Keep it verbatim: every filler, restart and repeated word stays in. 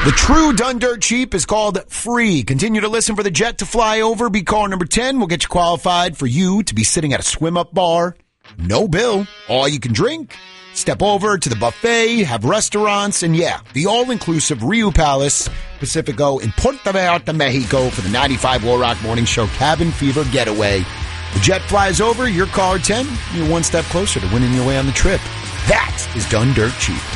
The true Done Dirt Cheap is called Free. Continue to listen for the jet to fly over. Be caller number ten. We'll get you qualified for you to be sitting at a swim-up bar. No bill. All you can drink. Step over to the buffet, have restaurants, and yeah, the all-inclusive Rio Palace Pacifico in Puerto Vallarta, Mexico for the ninety-five War Rock Morning Show Cabin Fever Getaway. The jet flies over, you're caller ten, you're one step closer to winning your way on the trip. That is Done Dirt Cheap.